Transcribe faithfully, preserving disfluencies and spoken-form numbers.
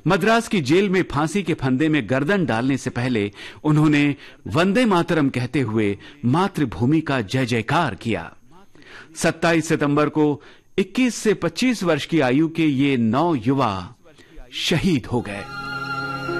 मद्रास की जेल में फांसी के फंदे में गर्दन डालने से पहले उन्होंने वंदे मातरम कहते हुए मातृभूमि का जय जयकार किया। सत्ताईस सितंबर को इक्कीस से पच्चीस वर्ष की आयु के ये नौ युवा शहीद हो गए।